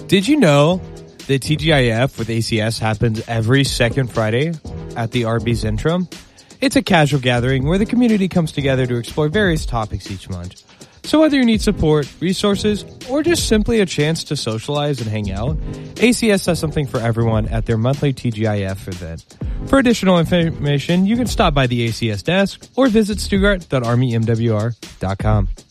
Did you know that TGIF with ACS happens every second Friday at the Arby's Intrum? It's a casual gathering where the community comes together to explore various topics each month. So whether you need support, resources, or just simply a chance to socialize and hang out, ACS has something for everyone at their monthly TGIF event. For additional information, you can stop by the ACS desk or visit Stuttgart.armymwr.com.